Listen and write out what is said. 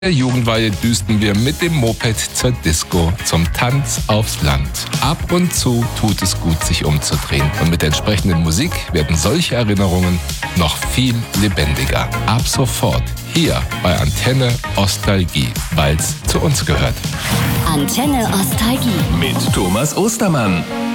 der Jugendweihe düsten wir mit dem Moped zur Disco, zum Tanz aufs Land. Ab und zu tut es gut, sich umzudrehen. Und mit der entsprechenden Musik werden solche Erinnerungen noch viel lebendiger. Ab sofort hier bei Antenne Ostalgie, weil's zu uns gehört. Antenne Ostalgie mit Thomas Ostermann.